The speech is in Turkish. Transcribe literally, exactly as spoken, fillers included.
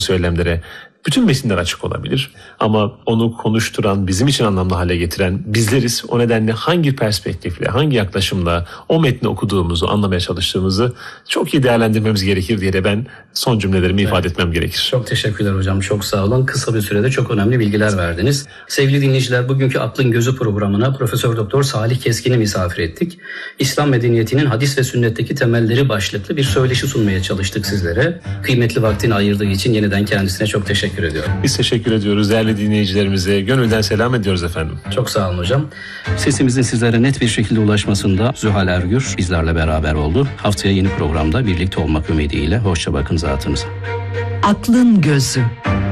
söylemlere bütün metinler açık olabilir. Ama onu konuşturan, bizim için anlamlı hale getiren bizleriz. O nedenle hangi perspektifle, hangi yaklaşımla o metni okuduğumuzu, anlamaya çalıştığımızı çok iyi değerlendirmemiz gerekir diye de ben son cümlelerimi evet. ifade etmem gerekir. Çok teşekkürler hocam. Çok sağ olun. Kısa bir sürede çok önemli bilgiler verdiniz. Sevgili dinleyiciler, bugünkü Aklın Gözü programına Profesör Doktor Salih Keskin'i misafir ettik. İslam medeniyetinin hadis ve sünnetteki temelleri başlıklı bir söyleşi sunmaya çalıştık sizlere. Kıymetli vaktini ayırdığı için yeniden kendisine çok teşekkür ediyorum. Biz teşekkür ediyoruz. Değerli dinleyicilerimize gönülden selam ediyoruz efendim. Çok sağ olun hocam. Sesimizin sizlere net bir şekilde ulaşmasında Zühal Ergür bizlerle beraber oldu. Haftaya yeni programda birlikte olmak ümidiyle hoşça bakın zatınıza. Aklın Gözü.